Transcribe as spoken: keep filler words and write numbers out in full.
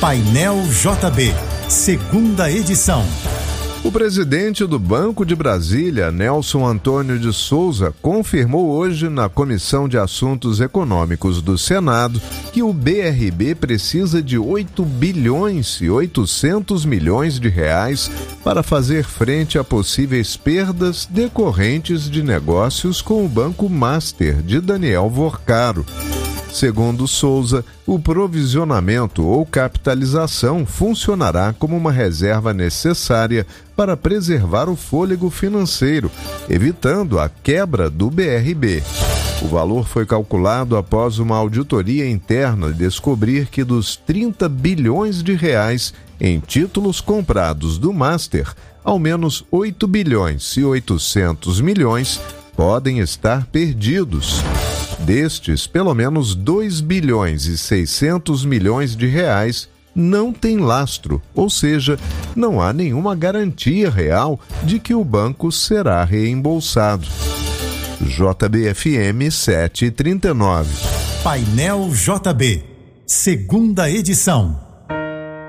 Painel J B, segunda edição. O presidente do Banco de Brasília, Nelson Antônio de Souza, confirmou hoje na Comissão de Assuntos Econômicos do Senado que o B R B precisa de oito bilhões e oitocentos milhões de reais para fazer frente a possíveis perdas decorrentes de negócios com o Banco Master de Daniel Vorcaro. Segundo Souza, o provisionamento ou capitalização funcionará como uma reserva necessária para preservar o fôlego financeiro, evitando a quebra do B R B. O valor foi calculado após uma auditoria interna descobrir que dos trinta bilhões de reais em títulos comprados do Master, ao menos oito bilhões e oitocentos milhões podem estar perdidos. Destes, pelo menos dois bilhões e seiscentos milhões de reais não têm lastro, ou seja, não há nenhuma garantia real de que o banco será reembolsado. J B F M sete e trinta e nove. Painel J B, segunda edição.